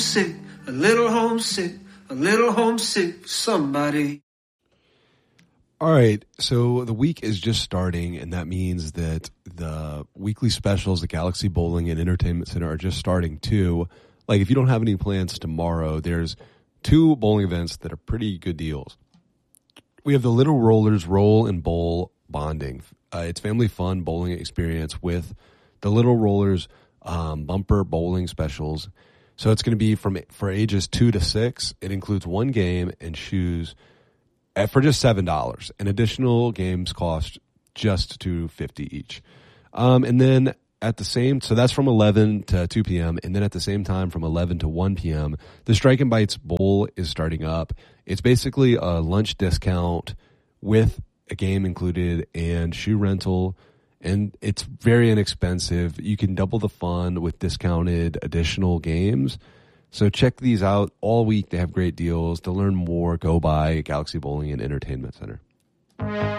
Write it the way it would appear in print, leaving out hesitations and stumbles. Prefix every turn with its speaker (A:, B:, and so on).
A: homesick, a little homesick, a little homesick for somebody.
B: All right, so the week is just starting, and that means that the weekly specials at Galaxy Bowling and Entertainment Center are just starting too. Like, if you don't have any plans tomorrow, there's 2 bowling events that are pretty good deals. We have the Little Rollers Roll and Bowl Bonding. It's family fun bowling experience with the Little Rollers bumper bowling specials. So it's going to be for ages 2 to 6. It includes 1 game and shoes for just $7. And additional games cost just $2.50 each. And then so that's from 11 to 2 p.m. And then at the same time from 11 to 1 p.m., the Strike and Bites Bowl is starting up. It's basically a lunch discount with a game included and shoe rental. And it's very inexpensive. You can double the fun with discounted additional games. So check these out all week. They have great deals. To learn more, go by Galaxy Bowling and Entertainment Center.